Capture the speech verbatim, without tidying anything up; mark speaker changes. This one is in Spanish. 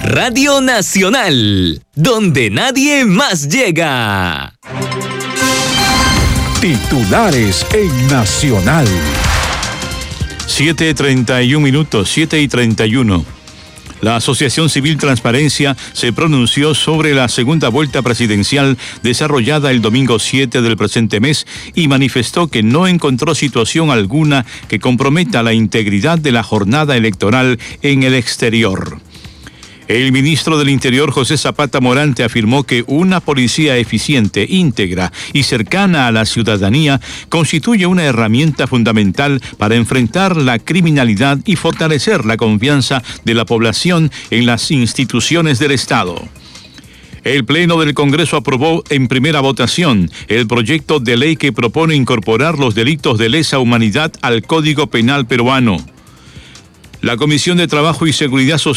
Speaker 1: Radio Nacional, donde nadie más llega.
Speaker 2: Titulares en Nacional.
Speaker 3: siete y treinta y un minutos, siete y treinta y uno. La Asociación Civil Transparencia se pronunció sobre la segunda vuelta presidencial desarrollada el domingo siete del presente mes y manifestó que no encontró situación alguna que comprometa la integridad de la jornada electoral en el exterior. El ministro del Interior, José Zapata Morante, afirmó que una policía eficiente, íntegra y cercana a la ciudadanía constituye una herramienta fundamental para enfrentar la criminalidad y fortalecer la confianza de la población en las instituciones del Estado. El Pleno del Congreso aprobó en primera votación el proyecto de ley que propone incorporar los delitos de lesa humanidad al Código Penal peruano. La Comisión de Trabajo y Seguridad Social